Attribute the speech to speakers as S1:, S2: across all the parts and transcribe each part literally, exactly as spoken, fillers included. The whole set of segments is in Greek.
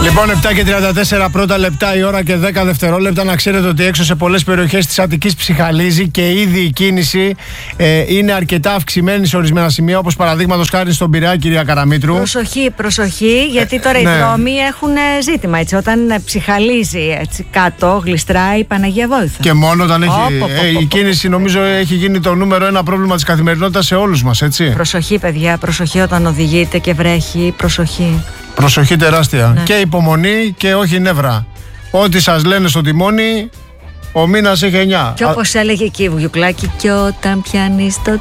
S1: Λοιπόν, επτά και τριάντα τέσσερα πρώτα λεπτά η ώρα και δέκα δευτερόλεπτα. Να ξέρετε ότι έξω σε πολλές περιοχές της Αττικής ψιχαλίζει και ήδη η κίνηση ε, είναι αρκετά αυξημένη σε ορισμένα σημεία, όπως παραδείγματος χάρη στον Πειραιά, κυρία Καραμήτρου. Και μόνο όταν έχει. Oh, oh, oh, ε, η κίνηση νομίζω έχει γίνει το νούμερο ένα πρόβλημα της καθημερινότητας σε όλους μας, έτσι.
S2: Προσοχή, παιδιά, προσοχή όταν οδηγείτε και βρέχει, προσοχή.
S1: Προσοχή τεράστια. Ναι. Και υπομονή και όχι νεύρα. Ό,τι σας λένε στο τιμόνι, ο μήνας έχει εννιά.
S2: Και όπως Α... έλεγε εκεί η Βουγιουκλάκη, και όταν πιάνεις το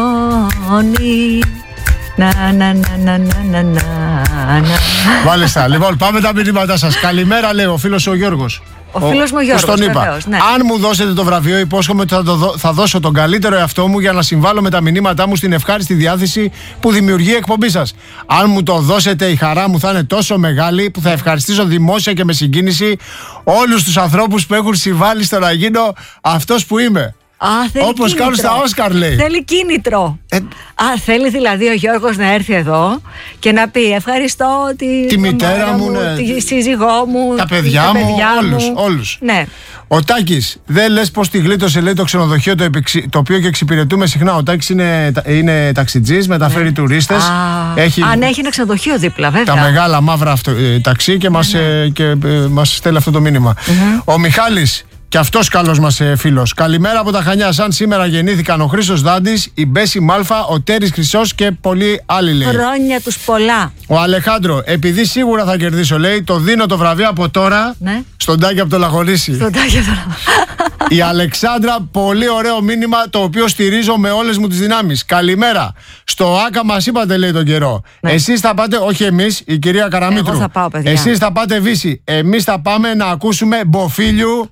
S2: τιμόνι. Να, να, να, να, να, να, να.
S1: Μάλιστα. Λοιπόν, πάμε τα μηνύματά σας. Καλημέρα, λέει ο φίλος ο Γιώργος.
S2: Ο φίλος μου ο Γιώργος,
S1: τον είπα.
S2: βεβαίως, ναι.
S1: Αν μου δώσετε το βραβείο, υπόσχομαι ότι θα, το δω, θα δώσω τον καλύτερο εαυτό μου για να συμβάλλω με τα μηνύματά μου στην ευχάριστη διάθεση που δημιουργεί η εκπομπή σας. Αν μου το δώσετε, η χαρά μου θα είναι τόσο μεγάλη που θα ευχαριστήσω δημόσια και με συγκίνηση όλους τους ανθρώπους που έχουν συμβάλει στο να γίνω αυτός που είμαι. Όπως κάνουν στα Όσκαρ, λέει.
S2: Θέλει κίνητρο. Ε... Α, θέλει δηλαδή ο Γιώργος να έρθει εδώ και να πει ευχαριστώ τη,
S1: τη μητέρα μου,
S2: μου
S1: ναι.
S2: τη σύζυγό μου,
S1: τα παιδιά
S2: τα
S1: μου,
S2: παιδιά
S1: όλους,
S2: μου.
S1: όλους.
S2: Ναι.
S1: Ο Τάκης, δεν λες πως τη γλίτωσε, λέει, το ξενοδοχείο το, επιξι... το οποίο και εξυπηρετούμε συχνά. Ο Τάκης είναι, είναι ταξιτζής, μεταφέρει ναι. τουρίστες.
S2: Α,
S1: έχει...
S2: Αν έχει ένα ξενοδοχείο δίπλα, βέβαια.
S1: Τα μεγάλα μαύρα αυτο... ε, ταξί και, ναι, μας, ναι. Ε, και ε, μας στέλνει αυτό το μήνυμα. Mm-hmm. Ο Μιχάλης, και αυτός καλός μας ε, φίλος. Καλημέρα από τα Χανιά. Σαν σήμερα γεννήθηκαν ο Χρήστος Δάντης, η Μπέση Μάλφα, ο Τέρης Χρυσός και πολλοί άλλοι, λέει.
S2: Χρόνια τους πολλά.
S1: Ο Αλεχάντρο, επειδή σίγουρα θα κερδίσω, λέει, το δίνω το βραβείο από τώρα, ναι, στον Τάκη από το Λαγορίσι.
S2: Στον Τάκη από το Λαγορίσι.
S1: Η Αλεξάνδρα, πολύ ωραίο μήνυμα, το οποίο στηρίζω με όλες μου τις δυνάμεις. Καλημέρα. Στο Άκα μας είπατε, λέει, τον καιρό. Ναι. Εσείς θα πάτε, όχι εμείς, η κυρία Καραμήτρου.
S2: Εγώ θα πάω, παιδιά.
S1: Εσείς θα πάτε Βύση. Εμείς θα πάμε να ακούσουμε Μποφίλιου.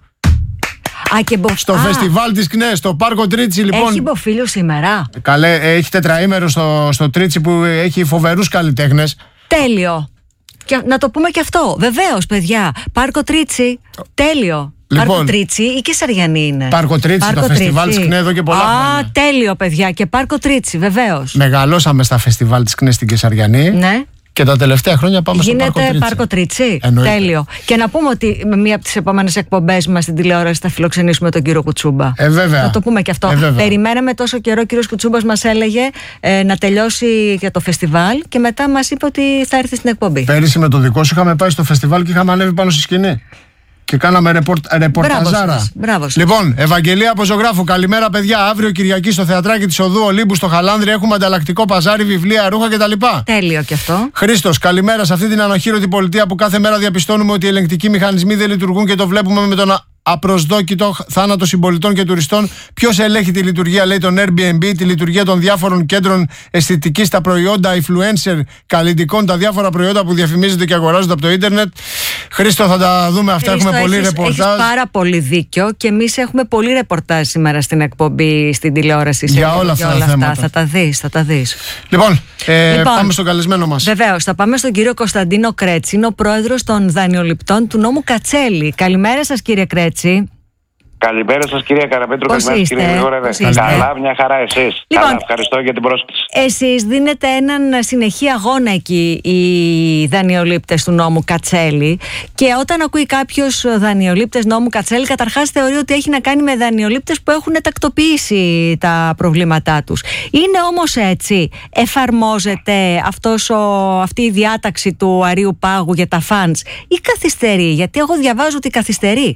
S2: Α, και μπο...
S1: Στο
S2: Α.
S1: φεστιβάλ της ΚΝΕ, στο Πάρκο Τρίτσι, λοιπόν.
S2: Έχει Μποφίλιο σήμερα.
S1: Καλέ, έχει τετραήμερο στο, στο Τρίτσι που έχει φοβερούς καλλιτέχνες.
S2: Τέλειο. Και να το πούμε και αυτό. Βεβαίως, παιδιά. Πάρκο Τρίτσι. Τέλειο. Λοιπόν, Πάρκο Τρίτσι ή και Σαριανή είναι.
S1: Πάρκο Τρίτσι, Πάρκο το Τρίτσι. Φεστιβάλ της ΚΝΕ εδώ και πολλά χρόνια.
S2: Α, τέλειο, παιδιά. Και Πάρκο Τρίτσι, βεβαίως.
S1: Μεγαλώσαμε στα φεστιβάλ της ΚΝΕ στην Κεσαριανή.
S2: Ναι.
S1: Και τα τελευταία χρόνια πάμε
S2: Γίνεται
S1: στο Πάρκο Τρίτσι.
S2: Πάρκο Τρίτσι.
S1: Εννοείται.
S2: Τέλειο. Και να πούμε ότι με μία από τις επόμενες εκπομπές μας στην τηλεόραση θα φιλοξενήσουμε τον κύριο Κουτσούμπα.
S1: Ε, βέβαια.
S2: Να το πούμε και αυτό.
S1: Ε,
S2: Περιμέναμε τόσο καιρό, ο κύριος Κουτσούμπας μας έλεγε ε, να τελειώσει για το φεστιβάλ και μετά μας είπε ότι θα έρθει στην εκπομπή.
S1: Πέρυσι με το δικό σου είχαμε πάει στο φεστιβάλ και είχαμε ανέβει πάνω στη σκηνή. Και κάναμε ρεπορτ, ρεπορταζάρα.
S2: Μπράβο σας.
S1: Λοιπόν, Ευαγγελία από Ζωγράφου. Καλημέρα, παιδιά. Αύριο Κυριακή στο θεατράκι της Οδού Ολύμπου στο Χαλάνδρι έχουμε ανταλλακτικό παζάρι, βιβλία, ρούχα κτλ.
S2: Τέλειο κι αυτό.
S1: Χρήστος, καλημέρα. Σε αυτή την ανοχήρωτη πολιτεία που κάθε μέρα διαπιστώνουμε ότι οι ελεγκτικοί μηχανισμοί δεν λειτουργούν και το βλέπουμε με τον απροσδόκητο θάνατο συμπολιτών και τουριστών. Ποιος ελέγχει τη λειτουργία, λέει, των Airbnb, τη λειτουργία των διάφορων κέντρων αισθητικής, τα προϊόντα influencer καλλιτικών, τα διάφορα προϊόντα που διαφημίζονται και αγοράζονται από το ίντερνετ. Χρήστο, θα τα δούμε αυτά. Χρήστο, έχουμε πολύ έχεις, ρεπορτάζ.
S2: Έχεις πάρα πολύ δίκιο και εμείς έχουμε πολύ ρεπορτάζ σήμερα στην εκπομπή, στην τηλεόραση.
S1: Για όλα αυτά,
S2: όλα
S1: τα θέματα.
S2: Θα τα δεις, θα τα δεις.
S1: Λοιπόν, ε,
S2: λοιπόν,
S1: πάμε στον καλεσμένο μας.
S2: Βεβαίως, θα πάμε στον κύριο Κωνσταντίνο Κρέτσι, είναι ο πρόεδρος των δανειοληπτών του νόμου Κατσέλη. Καλημέρα σας, κύριε Κρέτσι.
S3: Καλημέρα σας, κυρία Καραπέτρου.
S2: Πώς
S3: Καλημέρα
S2: είστε?
S3: κύριε Γρηγόρευε. Καλά, μια χαρά εσείς.
S2: Λοιπόν,
S3: Καλά, ευχαριστώ για την πρόσκληση.
S2: Εσείς δίνετε έναν συνεχή αγώνα εκεί, οι δανειολήπτες του νόμου Κατσέλη, και όταν ακούει κάποιος δανειολήπτες νόμου Κατσέλη, καταρχάς θεωρεί ότι έχει να κάνει με δανειολήπτες που έχουν τακτοποιήσει τα προβλήματά τους. Είναι όμως έτσι? Εφαρμόζεται αυτός ο, αυτή η διάταξη του Αρείου Πάγου για τα φαντς ή καθυστερεί? Γιατί εγώ διαβάζω ότι καθυστερεί.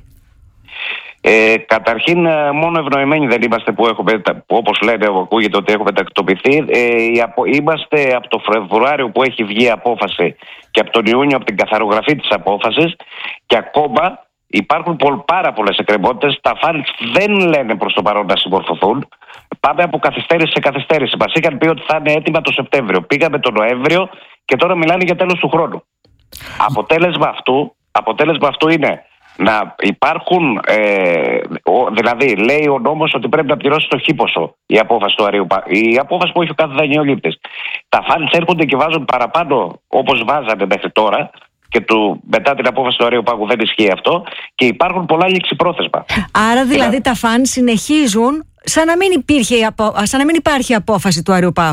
S3: Ε, καταρχήν, μόνο ευνοημένοι δεν είμαστε που έχουμε, που όπως λένε, ακούγεται ότι έχουμε τακτοποιηθεί. Ε, είμαστε από το Φεβρουάριο που έχει βγει η απόφαση και από τον Ιούνιο από την καθαρογραφή της απόφασης, και ακόμα υπάρχουν πάρα πολλές εκκρεμότητες. Τα φαντς δεν λένε προς το παρόν να συμμορφωθούν. Πάμε από καθυστέρηση σε καθυστέρηση. Μας είχαν πει ότι θα είναι έτοιμα το Σεπτέμβριο. Πήγαμε τον Νοέμβριο και τώρα μιλάνε για τέλος του χρόνου. Αποτέλεσμα αυτού, αποτέλεσμα αυτού είναι να υπάρχουν, ε, ο, δηλαδή λέει ο νόμος ότι πρέπει να πληρώσει το χίποσο η απόφαση του Αρείου Πάγου, η απόφαση που έχει ο κάθε δανειολήπτης. Τα φαντς έρχονται και βάζουν παραπάνω όπως βάζανε μέχρι τώρα, και του, μετά την απόφαση του Αρείου Πάγου δεν ισχύει αυτό, και υπάρχουν πολλά ληξιπρόθεσμα.
S2: Άρα δηλαδή τα φαντς συνεχίζουν σαν να μην, υπήρχε, σαν να μην υπάρχει απόφαση του Αρείου Πάγου.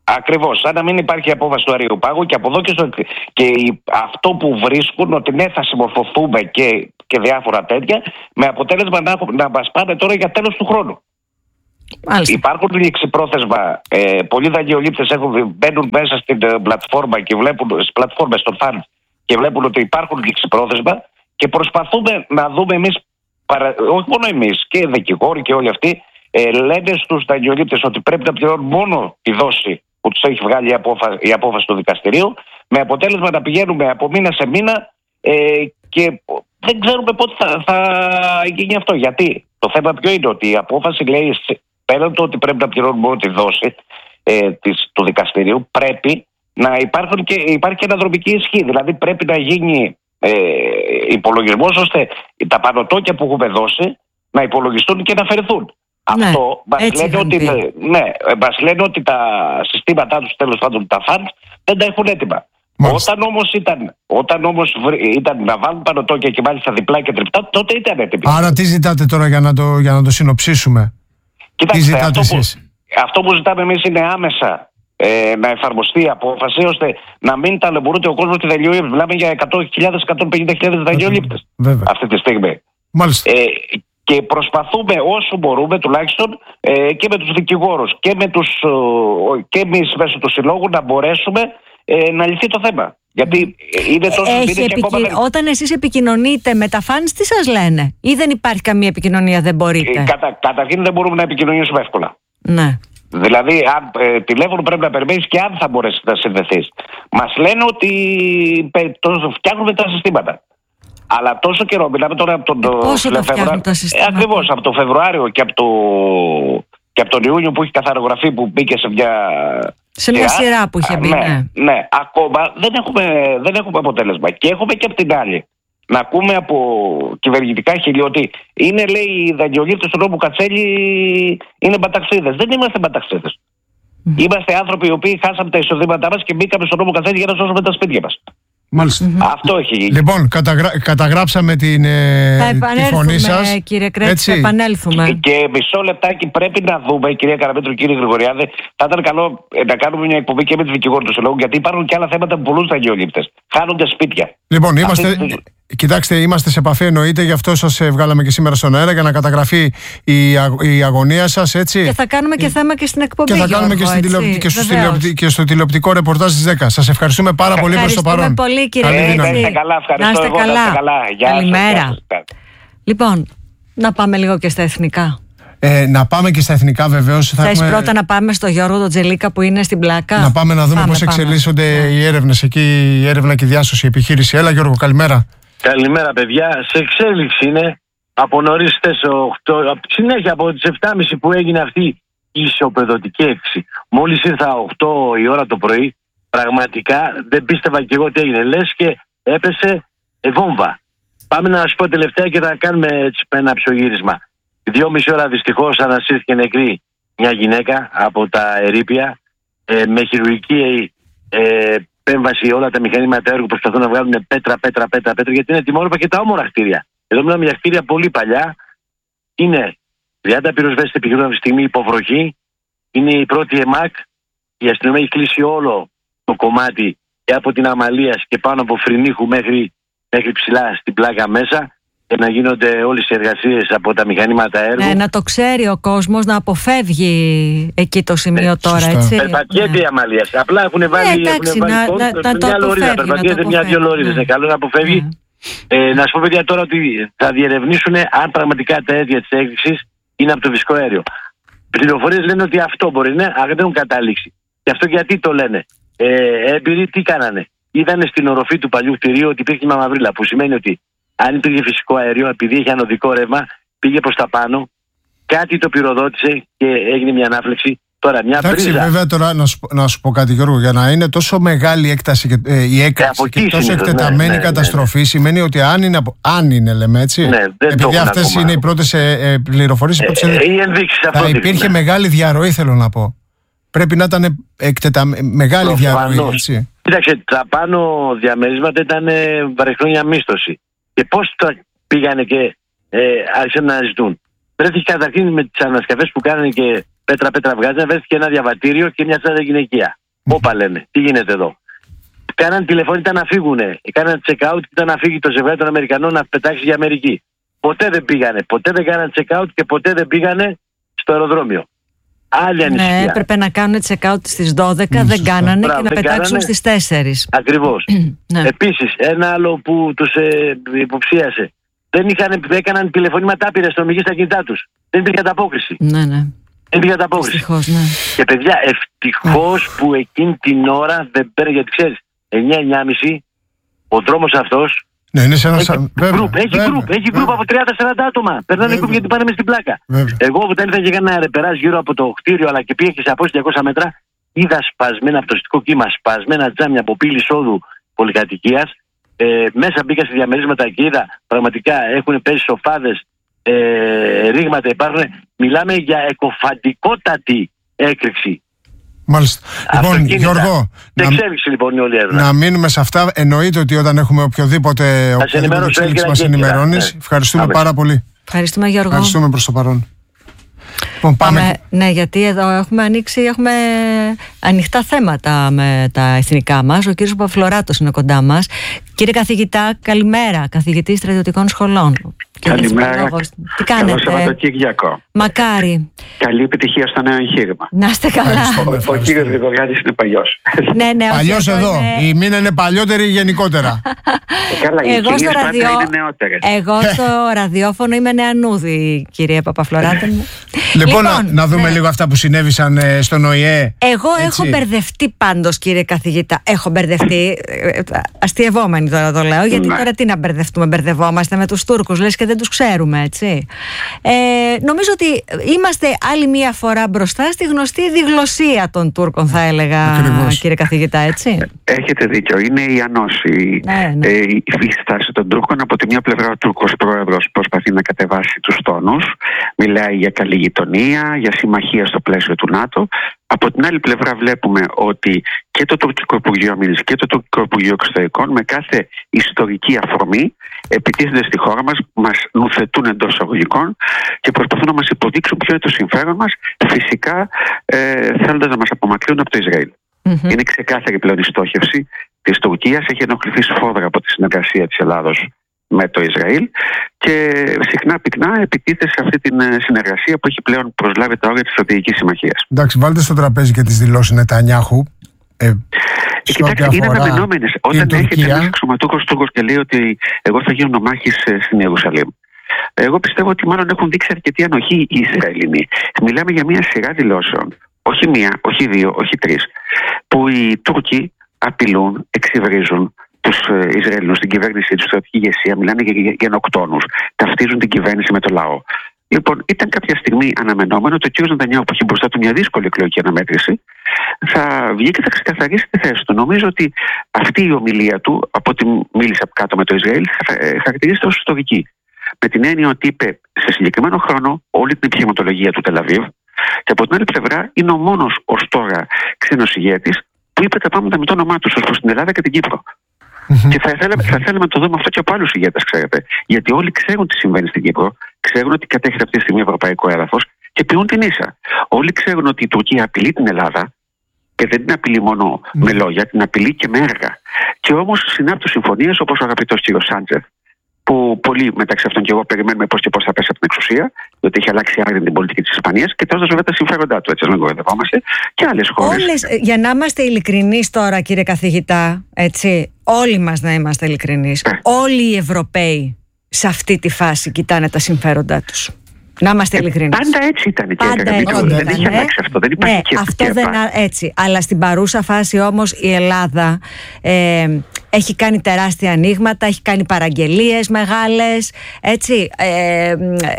S3: Ακριβώς, σαν να μην υπάρχει απόφαση του Αριοπάγου και από εδώ και, στο, και αυτό που βρίσκουν ότι ναι, θα συμμορφωθούμε και, και διάφορα τέτοια, με αποτέλεσμα να, να μας πάνε τώρα για τέλος του χρόνου. Μάλιστα. Υπάρχουν ληξιπρόθεσμα, ε, πολλοί δανειολήπτες μπαίνουν μέσα στην ε, πλατφόρμα και βλέπουν, στις πλατφόρμες των funds και βλέπουν ότι υπάρχουν ληξιπρόθεσμα και προσπαθούμε να δούμε εμείς, παρα, όχι μόνο εμείς και οι δικηγόροι και όλοι αυτοί, ε, λένε στους δανειολήπτες ότι πρέπει να πληρώνουν μόνο τη δόση που τους έχει βγάλει η απόφαση, η απόφαση του δικαστηρίου, με αποτέλεσμα να πηγαίνουμε από μήνα σε μήνα ε, και δεν ξέρουμε πότε θα, θα γίνει αυτό. Γιατί το θέμα ποιο είναι, ότι η απόφαση λέει πέραν το ότι πρέπει να πληρώνουν μόνο τη δόση ε, της, του δικαστηρίου, πρέπει να υπάρχουν και, υπάρχει και αναδρομική ισχύ. Δηλαδή πρέπει να γίνει ε, υπολογισμός ώστε τα πανωτόκια που έχουμε δώσει να υπολογιστούν και να αφαιρεθούν. Ναι, αυτό μας λένε, ότι, ναι, μας λένε ότι τα συστήματά τους, τέλος πάντων τα funds, δεν τα έχουν έτοιμα. Μάλιστα. Όταν όμως ήταν, όταν όμως ήταν να βάλουν πανωτόκια και μάλιστα διπλά και τριπτά, τότε ήταν έτοιμοι.
S1: Άρα τι ζητάτε τώρα για να το, για να το συνοψίσουμε?
S3: Κοιτάξτε, αυτό που, αυτό που ζητάμε εμείς είναι άμεσα ε, να εφαρμοστεί η απόφαση, ώστε να μην ταλαιπωρείται ο κόσμος τη δανειολήπτη. Μιλάμε για εκατό χιλιάδες με εκατόν πενήντα χιλιάδες δανειολήπτες αυτή τη στιγμή.
S1: Μάλιστα.
S3: Ε, και προσπαθούμε όσο μπορούμε τουλάχιστον ε, και με τους δικηγόρους και, με τους, ε, και εμείς μέσω του συλλόγου να μπορέσουμε ε, να λυθεί το θέμα. Γιατί είναι τόσο
S2: Έχει επικοι... ακόμα... Όταν εσείς επικοινωνείτε με τα fans, τι σας λένε? Ή δεν υπάρχει καμία επικοινωνία, δεν μπορείτε?
S3: Ε, κατα... Καταρχήν δεν μπορούμε να επικοινωνήσουμε εύκολα. Ναι. Δηλαδή, αν, ε, τηλέφωνο πρέπει να περιμένεις και αν θα μπορέσει να συνδεθείς. Μας λένε ότι ε, το, φτιάχνουμε τα συστήματα. Αλλά τόσο καιρό, μιλάμε τώρα από τον,
S2: ε, πόσο το φτιάχνουν τα συστήματα?
S3: Ε, ακριβώς, από τον Φεβρουάριο και από, το, και από τον Ιούνιο που έχει καθαρογραφεί, που μπήκε σε μια...
S2: Σε μια σειρά, σειρά που είχε μπει.
S3: Ναι, ναι. ναι. Ακόμα δεν έχουμε, δεν έχουμε αποτέλεσμα. Και έχουμε και από την άλλη να ακούμε από κυβερνητικά χείλη ότι είναι, λέει, οι δανειολήπτες του νόμου Κατσέλη είναι μπαταξίδες. Δεν είμαστε μπαταξίδες. Mm. Είμαστε άνθρωποι οι οποίοι χάσαμε τα εισοδήματά μας και μπήκαμε στον νόμο Κατσέλη για να σώσουμε τα σπίτια μας.
S1: Μάλιστα.
S3: Mm-hmm. Αυτό έχει γίνει.
S1: Λοιπόν, καταγρα... καταγράψαμε την ε... τη φωνή σας.
S2: Κύριε Κρέτση, θα επανέλθουμε.
S3: Και, και μισό λεπτάκι πρέπει να δούμε, κυρία Καραπέτρου, κύριε Γρηγοριάδη, θα ήταν καλό να κάνουμε μια εκπομπή και με τους δικηγόρους του Συλλόγου, γιατί υπάρχουν και άλλα θέματα που πολλούς δανειολήπτες. Χάνονται σπίτια.
S1: Λοιπόν, είμαστε. Αυτή... Κοιτάξτε, είμαστε σε επαφή, εννοείται, γι' αυτό σας βγάλαμε και σήμερα στον αέρα για να καταγραφεί η, α, η αγωνία σας, έτσι.
S2: Και θα κάνουμε και θέμα και στην εκπομπή.
S1: Και θα κάνουμε και, στην τηλεοπτική, και, στο τηλεοπτική, και στο τηλεοπτικό ρεπορτάζ της δέκα. Σας ευχαριστούμε πάρα πολύ προς το παρόν.
S2: Ευχαριστούμε πολύ, κύριε
S3: Κρέτση. Να είστε καλά, ευχαριστώ.
S2: Να είστε
S3: εγώ,
S2: καλά.
S3: Να είστε καλά. Γεια
S2: Καλημέρα.
S3: Σας.
S2: Λοιπόν, να πάμε λίγο και στα εθνικά.
S1: Ε, να πάμε και στα εθνικά, βεβαίως.
S2: Θες έχουμε... πρώτα να πάμε στο Γιώργο τον Τζελίκα που είναι στην πλάκα?
S1: Να πάμε να δούμε πώς εξελίσσονται οι έρευνες εκεί, η έρευνα και η διάσωση, η επιχείρηση. Έλα, Γιώργο, καλημέρα.
S4: Καλημέρα, παιδιά. Σε εξέλιξη είναι από νωρίς στις οκτώ, συνέχεια από τις επτά και μισή που έγινε αυτή η ισοπεδωτική έκρηξη. Μόλις ήρθα οκτώ η ώρα το πρωί, πραγματικά δεν πίστευα και εγώ τι έγινε. Λες και έπεσε βόμβα. Πάμε να σας πω τελευταία και θα κάνουμε έτσι ένα ψωγύρισμα. Δυόμιση ώρα δυστυχώς ανασύρθηκε νεκρή μια γυναίκα από τα ερείπια ε, με χειρουργική ε, επέμβαση. Όλα τα μηχανήματα έργου προσπαθούν να βγάλουν πέτρα, πέτρα, πέτρα, πέτρα, γιατί είναι τιμόρροπα και τα όμορα κτίρια. Εδώ μιλάμε για κτίρια πολύ παλιά. Είναι τριάντα πυροσβέστες επιχειρούν αυτή τη στιγμή υποβροχή. Είναι η πρώτη ΕΜΑΚ. Η αστυνομία έχει κλείσει όλο το κομμάτι και από την Αμαλίας και πάνω από Φρυνίχου μέχρι, μέχρι ψηλά στην πλάκα μέσα. Και να γίνονται όλες οι εργασίες από τα μηχανήματα έργου.
S2: Ναι, να το ξέρει ο κόσμος, να αποφεύγει εκεί το σημείο ναι, τώρα, σωστά. Έτσι.
S4: Περπατιέται ναι. η Αμαλία. Απλά έχουν βάλει,
S2: ναι, εντάξει, έχουν βάλει
S4: να, να, να το
S2: μια λωρίδα.
S4: Περπατιέται μια-δυο λωρίδες. Ναι. Καλό να αποφεύγει. Ναι. Ε, να σου πω, παιδιά, τώρα ότι θα διερευνήσουν αν πραγματικά τα αίτια της έκρηξης είναι από το φυσικό αέριο. Πληροφορίες λένε ότι αυτό μπορεί, ναι, αλλά δεν έχουν καταλήξει. Και αυτό γιατί το λένε. Ε, έμπειροι τι κάνανε. Είδανε στην οροφή του παλιού κτηρίου ότι υπήρχε μια μαυρίλα, που σημαίνει ότι αν υπήρχε φυσικό αέριο, επειδή είχε ανωδικό ρεύμα, πήγε προς τα πάνω, κάτι το πυροδότησε και έγινε μια ανάφλεξη. Τώρα, μια
S1: εντάξει,
S4: πρίζα.
S1: Βέβαια, τώρα να σου, να σου πω κάτι, Γιώργο, για να είναι τόσο μεγάλη έκταση και, ε, η έκταση και τόσο εκτεταμένη ναι, ναι, καταστροφή, ναι, ναι. σημαίνει ότι αν είναι, αν είναι λέμε έτσι,
S4: ναι,
S1: επειδή αυτές είναι οι πρώτες ε, πληροφορίες, ε,
S4: ε, ε,
S1: θα υπήρχε ναι. μεγάλη διαρροή, θέλω να πω. Πρέπει να ήταν εκτετα... μεγάλη
S4: Προφανώς.
S1: διαρροή, έτσι.
S4: Κοίταξε, τα πάνω διαμερίσματα ήταν βαρεχρόνια μίσθωση. Και πώς τα πήγανε και ε, άρχισαν να ζητούν. βρέθηκε καταρχήν με τις ανασκαφές που κάνανε και πέτρα-πέτρα βγάζανε, βρέθηκε ένα διαβατήριο και μια τσάντα γυναικεία. Όπα λένε, τι γίνεται εδώ. Κάναν τηλεφώνη, ήταν να φύγουνε. Κάναν check-out και ήταν να φύγει το ζευγάρι των Αμερικανών να πετάξει για Αμερική. Ποτέ δεν πήγανε. Ποτέ δεν κάναν check-out και ποτέ δεν πήγανε στο αεροδρόμιο. Άλλη ανησυχία.
S2: Ναι, έπρεπε να κάνουν check-out στις δώδεκα, mm, δεν κάνανε Μπράβο, και να πετάξουν κάνανε. Στις τέσσερις.
S4: Ακριβώς. Ναι. Επίσης, ένα άλλο που τους ε, υποψίασε. Δεν, είχαν, δεν έκαναν τηλεφωνήματα άπειρα αστυνομικοί στα κινητά τους. Δεν υπήρχε ανταπόκριση.
S2: Ναι, ναι.
S4: Δεν υπήρχε ανταπόκριση.
S2: Ευτυχώς, ναι.
S4: Και παιδιά, ευτυχώς mm. που εκείνη την ώρα δεν παίρνει, γιατί ξέρεις, εννιά εννιά και μισή ο δρόμος αυτός.
S1: Ναι, είναι σε ένα
S4: έχει
S1: σαν...
S4: γκρουπ, έχει γκρουπ, έχει γκρουπ από τριάντα σαράντα άτομα. Περνάνε γκρουπ γιατί πάνε μες στην πλάκα. Βέβαια. Εγώ όταν ήρθα και έκανα ρεπεράζ γύρω από το κτίριο, αλλά και πήγα και σε απόσταση διακόσια μέτρα, είδα σπασμένα από το στικό κύμα, σπασμένα τζάμια από πύλη εισόδου πολυκατοικίας. Ε, μέσα μπήκα σε διαμερίσματα και είδα πραγματικά έχουν πέσει σοφάδες, ε, ρήγματα υπάρχουν. Μιλάμε για εκοφαντικότατη έκρηξη.
S1: Μάλιστα. Λοιπόν, Γιώργο,
S4: να, εξέλιξη, λοιπόν, όλη
S1: να μείνουμε σε αυτά. Εννοείται ότι όταν έχουμε οποιοδήποτε εξέλιξη μας ενημερώνεις. Ευχαριστούμε Άμε. πάρα πολύ.
S2: Ευχαριστούμε, Γιώργο.
S1: Ευχαριστούμε προς το παρόν. Λοιπόν, πάμε.
S2: Πάμε, ναι, γιατί εδώ έχουμε ανοίξει, έχουμε ανοιχτά θέματα με τα εθνικά μας. Ο κύριος Παπαφλωράτος είναι κοντά μας. Κύριε καθηγητά, καλημέρα. Καθηγητής στρατιωτικών σχολών.
S5: Καλημέρα.
S2: Τι κάνετε?
S5: Καλό Σαββατοκύριακο.
S2: Μακάρι.
S5: Καλή επιτυχία στο νέο εγχείρημα.
S2: Να είστε καλά.
S5: Ο κύριος Γρηγοριάδης είναι παλιός.
S2: Ναι, ναι,
S1: παλιός εδώ. Είναι... Η μήνα είναι παλιότερη γενικότερα.
S5: Καλά, οι
S2: εγώ, στο ραδιο...
S5: είναι νεότερες.
S2: Εγώ στο ραδιόφωνο είμαι νεανούδη, κύριε Παπαφλωράτη μου.
S1: Λοιπόν, λοιπόν να, να δούμε ναι. λίγο αυτά που συνέβησαν ε, στον ΟΗΕ.
S2: Εγώ έτσι. έχω μπερδευτεί πάντως, κύριε καθηγητά. Έχω μπερδευτεί. Αστειευόμενη τώρα το λέω, γιατί ναι. τώρα τι να μπερδευτούμε. Μπερδευόμαστε με τους Τούρκους, λες και δεν τους ξέρουμε, έτσι. Ε, νομίζω ότι είμαστε άλλη μία φορά μπροστά στη γνωστή διγλωσία των Τούρκων, θα έλεγα. Ακριβώς. Κύριε καθηγητά, έτσι.
S5: Έχετε δίκιο. Είναι η ανώση.
S2: Ναι, ναι.
S5: Ε, η στάση των Τούρκων. Από τη μία πλευρά, ο Τούρκος πρόεδρος προσπαθεί να κατεβάσει τους τόνους. Μιλάει για καλή γειτονία, για συμμαχία στο πλαίσιο του ΝΑΤΟ. Από την άλλη πλευρά βλέπουμε ότι και το Τουρκικό Υπουργείο Αμήνης και το Τουρκικό Υπουργείο Εξωτερικών με κάθε ιστορική αφορμή επιτίθενται στη χώρα μας, μας νουθετούν εντός εισαγωγικών και προσπαθούν να μας υποδείξουν ποιο είναι το συμφέρον μας, φυσικά ε, θέλοντας να μας απομακρύνουν από το Ισραήλ. Mm-hmm. Είναι ξεκάθαρη πλέον η στόχευση της Τουρκίας, έχει ενοχληθεί σφόδρα από τη συνεργασία της Ελλάδος με το Ισραήλ και συχνά πυκνά επιτίθεται σε αυτή την συνεργασία που έχει πλέον προσλάβει τα όρια της στρατηγικής συμμαχίας.
S1: Εντάξει, βάλτε στο τραπέζι και τις δηλώσεις Νετανιάχου. Ε,
S5: Κοιτάξτε, είναι αναμενόμενες. Όταν έρχεται ένας αξιωματούχος Τούρκος και λέει ότι εγώ θα γίνω νομάρχης στην Ιερουσαλήμ. Εγώ πιστεύω ότι μάλλον έχουν δείξει αρκετή ανοχή οι Ισραηλινοί. Μιλάμε για μια σειρά δηλώσεων, όχι μία, όχι δύο, όχι τρεις, που οι Τούρκοι απειλούν, εξυβρίζουν τους Ισραηλινούς, την κυβέρνηση, τη στρατιωτική ηγεσία, μιλάνε για γενοκτόνους, ταυτίζουν την κυβέρνηση με το λαό. Λοιπόν, ήταν κάποια στιγμή αναμενόμενο ότι ο κ. Νετανιάχου, που έχει μπροστά του μια δύσκολη εκλογική αναμέτρηση, θα βγει και θα ξεκαθαρίσει τη θέση του. Νομίζω ότι αυτή η ομιλία του, από ό,τι μίλησε από κάτω με το Ισραήλ, χαρακτηρίζεται ως ιστορική. Με την έννοια ότι είπε σε συγκεκριμένο χρόνο όλη την επιχειρηματολογία του Τελαβίβ, και από την άλλη πλευρά είναι ο μόνος ως τώρα ξένος ηγέτης που είπε τα πράγματα με το όνομά του ως προς την Ελλάδα και την Κύπρο. Mm-hmm. Και θα θέλαμε, θα θέλαμε να το δούμε αυτό και από άλλους ηγέτες, ξέρετε. Γιατί όλοι ξέρουν τι συμβαίνει στην Κύπρο, ξέρουν ότι κατέχεται αυτή τη στιγμή ευρωπαϊκό έδαφος και ποιούν την ίσα. Όλοι ξέρουν ότι η Τουρκία απειλεί την Ελλάδα και δεν την απειλεί μόνο mm. με λόγια, την απειλεί και με έργα. Και όμως συνάπτουν συμφωνίες όπως ο αγαπητός κ. Σάντζεφ, που πολλοί μεταξύ αυτών και εγώ περιμένουμε πώς και πώς θα πέσει από την εξουσία, διότι έχει αλλάξει άρδιν την πολιτική της Ισπανίας και τώρα βέβαια τα συμφέροντά του, έτσι, να μην κοροϊδευόμαστε, και άλλες χώρες.
S2: Όλες, για να είμαστε ειλικρινείς τώρα, κύριε καθηγητά, έτσι, όλοι μας να είμαστε ειλικρινείς, ε. όλοι οι Ευρωπαίοι σε αυτή τη φάση κοιτάνε τα συμφέροντά τους. Να είμαστε ειλικρινείς.
S5: Ε, πάντα έτσι ήταν,
S2: πάντα
S5: έτσι ήταν. Δεν έχει αλλάξει αυτό. Δεν υπάρχει
S2: ναι,
S5: και
S2: αυτό δεν έτσι. Αλλά στην παρούσα φάση όμως η Ελλάδα ε, έχει κάνει τεράστια ανοίγματα, έχει κάνει παραγγελίες μεγάλες. Έτσι. Ε,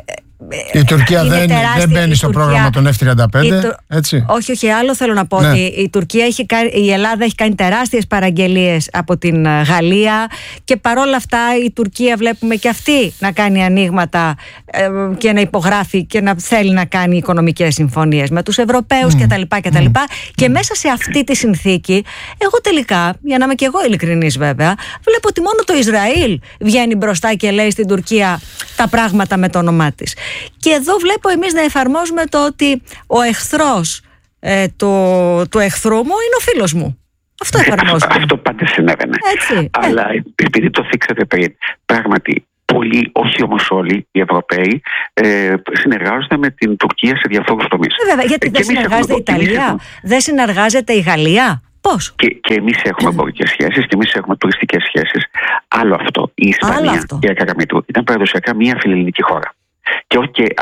S1: η Τουρκία δεν, δεν μπαίνει στο Τουρκία, πρόγραμμα των εφ τριάντα πέντε,
S2: Του...
S1: έτσι.
S2: Όχι, όχι, άλλο θέλω να πω, ναι. ότι η, Τουρκία έχει, η Ελλάδα έχει κάνει τεράστιες παραγγελίες από την Γαλλία και παρόλα αυτά η Τουρκία βλέπουμε και αυτή να κάνει ανοίγματα ε, και να υπογράφει και να θέλει να κάνει οικονομικές συμφωνίες με τους Ευρωπαίους mm. κτλ. κτλ. Mm. Και μέσα σε αυτή τη συνθήκη, εγώ τελικά, για να είμαι και εγώ ειλικρινής βέβαια, βλέπω ότι μόνο το Ισραήλ βγαίνει μπροστά και λέει στην Τουρκία τα πράγματα με το όνομά της. Και εδώ βλέπω εμείς να εφαρμόζουμε το ότι ο εχθρός ε, του, του εχθρού μου είναι ο φίλος μου. Αυτό εφαρμόζουμε.
S5: Αυτό πάντα συνέβαινε.
S2: Έτσι,
S5: Αλλά
S2: ε.
S5: επειδή το θίξατε πριν, πράγματι πολλοί, όχι όμως όλοι οι Ευρωπαίοι, ε, συνεργάζονται με την Τουρκία σε διαφόρους τομείς.
S2: Ε, βέβαια, γιατί δεν συνεργάζεται η Ιταλία, έχουμε... δεν συνεργάζεται η Γαλλία. Πώς?
S5: Και, και εμείς έχουμε εμπορικές σχέσεις και εμείς έχουμε τουριστικές σχέσεις. Άλλο αυτό. Η Ισπανία, η Καραμιτού, ήταν παραδοσιακά μια φιλελληνική χώρα. Και, και